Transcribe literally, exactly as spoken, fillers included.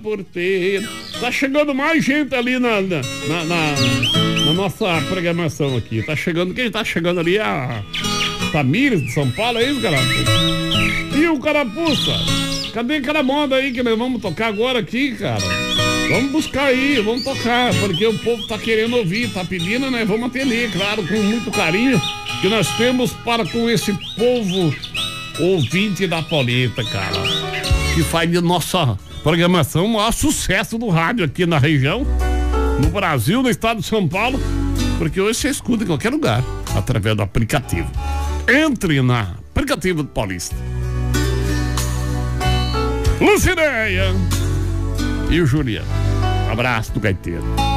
porteira. Tá chegando mais gente ali na, na, na, na, na nossa programação aqui. Tá chegando, quem tá chegando ali? A Tamires de São Paulo, é isso, Carapuça? E o Carapuça? Cadê aquela moda aí que nós vamos tocar agora aqui, cara? Vamos buscar aí, vamos tocar, porque o povo tá querendo ouvir, tá pedindo, né? Vamos atender, claro, com muito carinho que nós temos para com esse povo ouvinte da Paulista, cara, que faz de nossa programação o maior sucesso do rádio aqui na região, no Brasil, no estado de São Paulo, porque hoje você escuta em qualquer lugar, através do aplicativo. Entre na aplicativo do Paulista. Lucineia e o Juliano. Abraço do gaiteiro.